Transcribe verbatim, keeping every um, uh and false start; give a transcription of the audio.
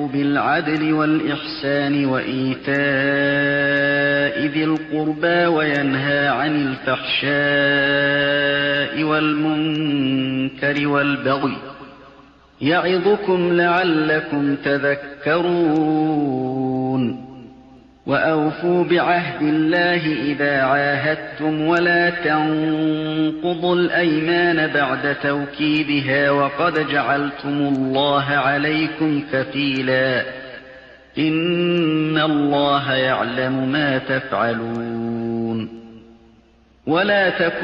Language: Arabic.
بِالْعَدْلِ وَالْإِحْسَانِ وَإِيتَاءِ ذِي الْقُرْبَىٰ وَيَنْهَىٰ عَنِ الْفَحْشَاءِ وَالْمُنكَرِ وَالْبَغْيِ يَعِظُكُمْ لَعَلَّكُمْ تَذَكَّرُونَ وَأَوْفُوا بِعَهْدِ اللَّهِ إِذَا عَاهَدتُّمْ وَلَا تَنقُضُوا الْأَيْمَانَ بَعْدَ تَوْكِيدِهَا وَقَدْ جَعَلْتُمُ اللَّهَ عَلَيْكُمْ كَفِيلًا إِنَّ اللَّهَ يَعْلَمُ مَا تَفْعَلُونَ ولا